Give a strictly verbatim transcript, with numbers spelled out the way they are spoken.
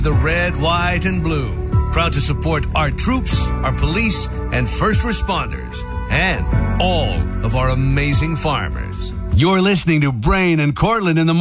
The red, white, and blue. Proud to support our troops, our police, and first responders, and all of our amazing farmers. You're listening to Brain and Cortland in the morning.